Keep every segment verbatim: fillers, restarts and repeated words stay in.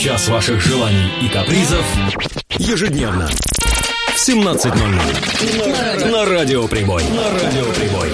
Час ваших желаний и капризов ежедневно в семнадцать ноль ноль на Радио Прибой. На Радио Прибой.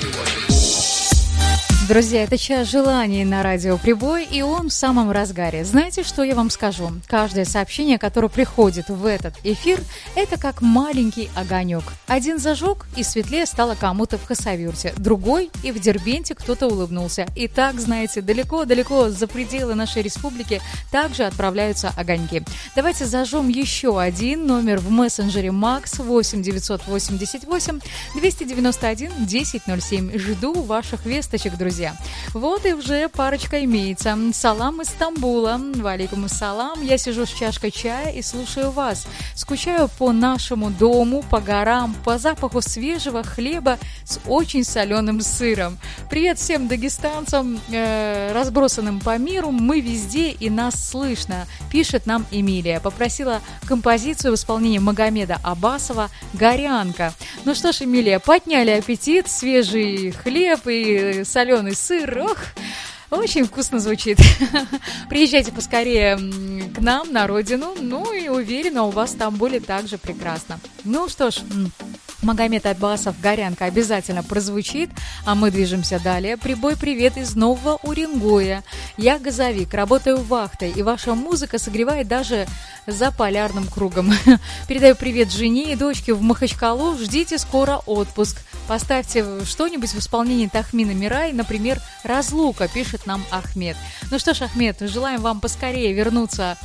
Друзья, это час желаний на Радио Прибой, и он в самом разгаре. Знаете, что я вам скажу? Каждое сообщение, которое приходит в этот эфир, это как маленький огонек. Один зажег, и светлее стало кому-то в Хасавюрте, другой, и в Дербенте кто-то улыбнулся. И так, знаете, далеко-далеко за пределы нашей республики также отправляются огоньки. Давайте зажжем еще один номер в мессенджере Макс восемь девятьсот восемьдесят восемь двести девяносто один десять ноль семь. Жду ваших весточек, друзья. Вот и уже парочка имеется. Салам из Стамбула. Валикум ассалам. Я сижу с чашкой чая и слушаю вас. Скучаю по нашему дому, по горам, по запаху свежего хлеба с очень соленым сыром. Привет всем дагестанцам, э, разбросанным по миру. Мы везде и нас слышно, пишет нам Эмилия. Попросила композицию в исполнении Магомеда Аббасова «Горянка». Ну что ж, Эмилия, подняли аппетит, свежий хлеб и соленый сыр, ох, очень вкусно звучит. Приезжайте поскорее к нам на родину, ну и уверена, у вас там будет также прекрасно. Ну что ж, Магомед Аббасов «Горянка» обязательно прозвучит, а мы движемся далее. Прибой привет из Нового Уренгоя. Я газовик, работаю вахтой, и ваша музыка согревает даже за полярным кругом. Передаю привет жене и дочке в Махачкалу. Ждите скоро отпуск. Поставьте что-нибудь в исполнении Тахмина Мирай, например, «Разлука», пишет нам Ахмед. Ну что ж, Ахмед, желаем вам поскорее вернуться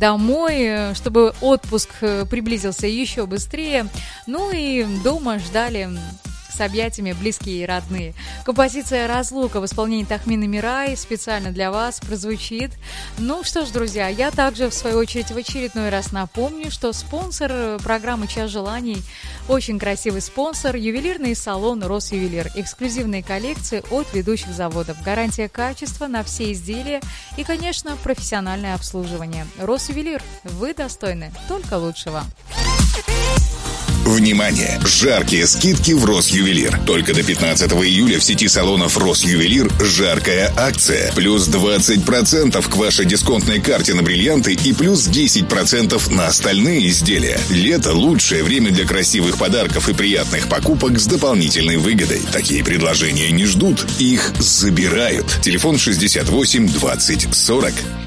домой, чтобы отпуск приблизился еще быстрее. Ну и дома ждали с объятиями близкие и родные. Композиция «Разлука» в исполнении Тахмина Мирай специально для вас прозвучит. Ну что ж, друзья, я также в свою очередь в очередной раз напомню, что спонсор программы «Час желаний» очень красивый спонсор — ювелирный салон «Росювелир». Эксклюзивные коллекции от ведущих заводов. Гарантия качества на все изделия и, конечно, профессиональное обслуживание. «Росювелир». Вы достойны только лучшего. Внимание! Жаркие скидки в Росювелир. Только до пятнадцатого июля в сети салонов Росювелир жаркая акция. Плюс двадцать процентов к вашей дисконтной карте на бриллианты и плюс десять процентов на остальные изделия. Лето – лучшее время для красивых подарков и приятных покупок с дополнительной выгодой. Такие предложения не ждут, их забирают. Телефон шестьдесят восемь двадцать сорок.